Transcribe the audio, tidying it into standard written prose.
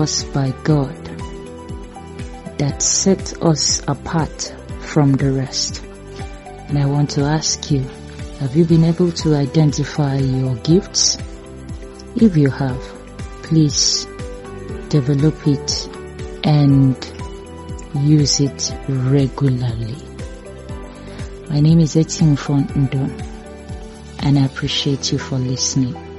us by God that set us apart from the rest. And I want to ask you, have you been able to identify your gifts? If you have, please develop it and use it regularly. My name is Etienne Fontendon, and I appreciate you for listening.